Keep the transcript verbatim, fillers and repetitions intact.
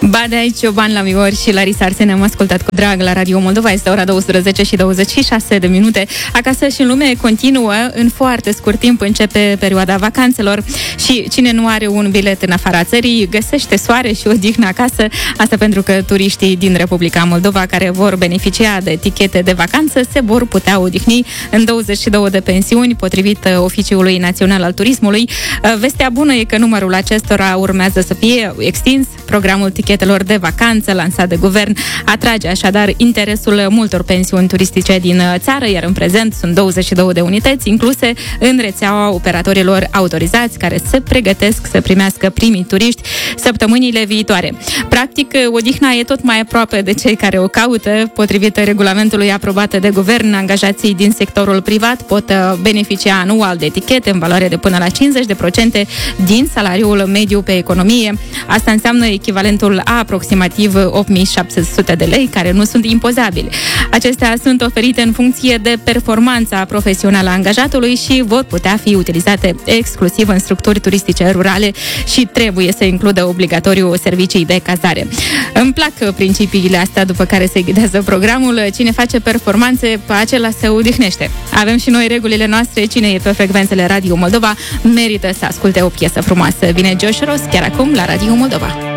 Ba de aici, Cioban la Mior și Larisa Arsen am ascultat cu drag la Radio Moldova. Este ora douăsprezece și douăzeci și șase de minute. Acasă și în lume continuă. În foarte scurt timp începe perioada vacanțelor și cine nu are un bilet în afara țării găsește soare și odihnă acasă. Asta pentru că turiștii din Republica Moldova care vor beneficia de etichete de vacanță se vor putea odihni în douăzeci și două de pensiuni, potrivit Oficiului Național al Turismului. Vestea bună e că numărul acestora urmează să fie extins. Programul tichetelor de vacanță lansat de guvern atrage așadar interesul multor pensiuni turistice din țară, iar în prezent sunt douăzeci și două de unități incluse în rețeaua operatorilor autorizați care se pregătesc să primească primii turiști săptămânile viitoare. Practic, odihna e tot mai aproape de cei care o caută. Potrivit regulamentului aprobat de guvern, angajații din sectorul privat pot beneficia anual de etichete în valoare de până la cincizeci la sută din salariul mediu pe economie. Asta înseamnă echivalentul a aproximativ opt mii șapte sute de lei, care nu sunt impozabili. Acestea sunt oferite în funcție de performanța profesională a angajatului și vor putea fi utilizate exclusiv în structuri turistice rurale și trebuie să includă obligatoriu servicii de cazare. Îmi plac principiile astea după care se ghidează programul. Cine face performanțe, pe acela se odihnește. Avem și noi regulile noastre. Cine e pe frecvențele Radio Moldova merită să asculte o piesă frumoasă. Vine Josh Ross chiar acum la Radio Moldova.